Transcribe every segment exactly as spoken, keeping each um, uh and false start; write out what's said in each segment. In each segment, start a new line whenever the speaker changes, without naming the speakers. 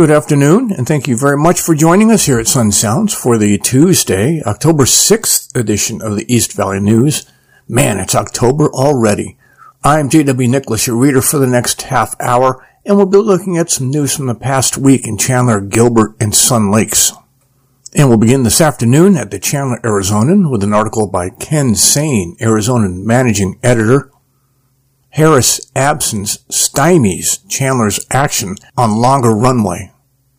Good afternoon, and thank you very much for joining us here at Sun Sounds for the Tuesday, October sixth edition of the East Valley News. Man, it's October already. I'm J W. Nicholas, your reader for the next half hour, and we'll be looking at some news from the past week in Chandler, Gilbert, and Sun Lakes. And we'll begin this afternoon at the Chandler Arizonan with an article by Ken Sain, Arizonan Managing Editor. Harris absence stymies Chandler's action on longer runway.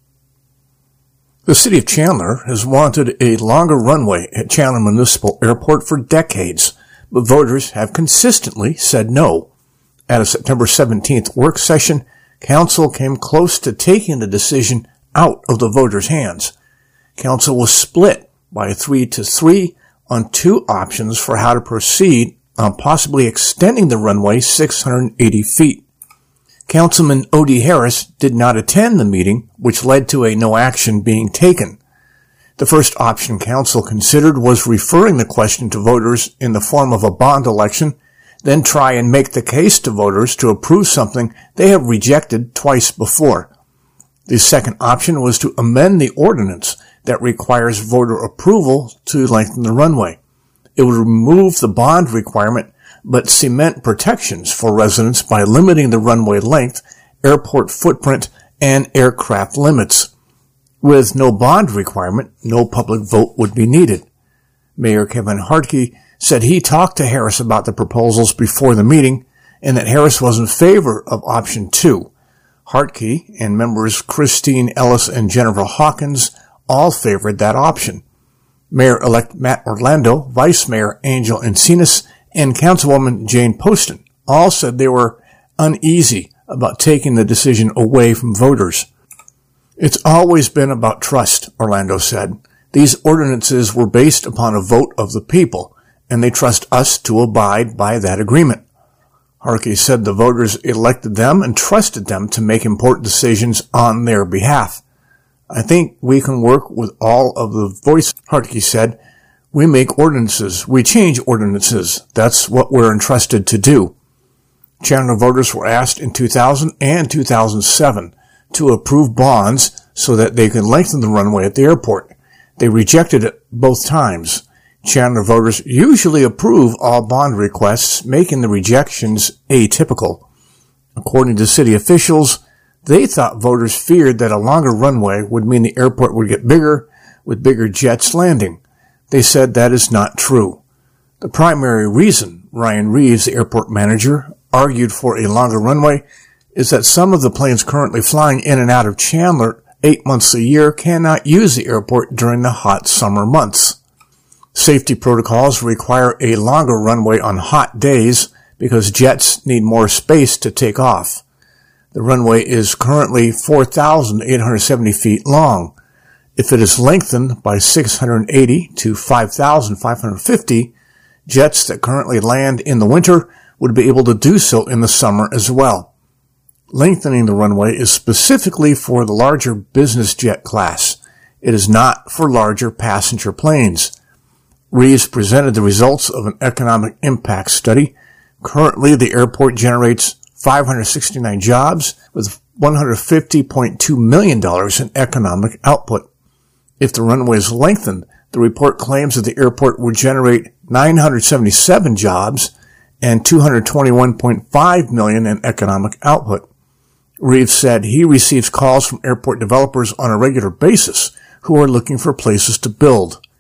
The city of Chandler has wanted a longer runway at Chandler Municipal Airport for decades, but voters have consistently said no. At a September seventeenth work session, Council came close to taking the decision out of the voters' hands. Council was split by three to three on two options for how to proceed on possibly extending the runway six hundred eighty feet. Councilman O D. Harris did not attend the meeting, which led to a no action being taken. The first option Council considered was referring the question to voters in the form of a bond election, then try and make the case to voters to approve something they have rejected twice before. The second option was to amend the ordinance that requires voter approval to lengthen the runway. It would remove the bond requirement, but cement protections for residents by limiting the runway length, airport footprint, and aircraft limits. With no bond requirement, no public vote would be needed. Mayor Kevin Hartke said he talked to Harris about the proposals before the meeting, and that Harris was in favor of option two. Hartke and members Christine Ellis and Jennifer Hawkins all favored that option. Mayor-elect Matt Orlando, Vice Mayor Angel Encinas, and Councilwoman Jane Poston all said they were uneasy about taking the decision away from voters. It's always been about trust, Orlando said. These ordinances were based upon a vote of the people, and they trust us to abide by that agreement. Hartke said the voters elected them and trusted them to make important decisions on their behalf. I think we can work with all of the voice, Hartke said. We make ordinances. We change ordinances. That's what we're entrusted to do. Chandler voters were asked in two thousand and two thousand seven to approve bonds so that they could lengthen the runway at the airport. They rejected it both times. Chandler voters usually approve all bond requests, making the rejections atypical. According to city officials, they thought voters feared that a longer runway would mean the airport would get bigger, with bigger jets landing. They said that is not true. The primary reason Ryan Reeves, the airport manager, argued for a longer runway is that some of the planes currently flying in and out of Chandler eight months a year cannot use the airport during the hot summer months. Safety protocols require a longer runway on hot days because jets need more space to take off. The runway is currently four thousand eight hundred seventy feet long. If it is lengthened by six hundred eighty to five thousand five hundred fifty, jets that currently land in the winter would be able to do so in the summer as well. Lengthening the runway is specifically for the larger business jet class. It is not for larger passenger planes. Reeves presented the results of an economic impact study. Currently, the airport generates five hundred sixty-nine jobs with one hundred fifty point two million dollars in economic output. If the runway is lengthened, the report claims that the airport would generate nine hundred seventy-seven jobs and two hundred twenty-one point five million dollars in economic output. Reeves said he receives calls from airport developers on a regular basis who are looking for places to build.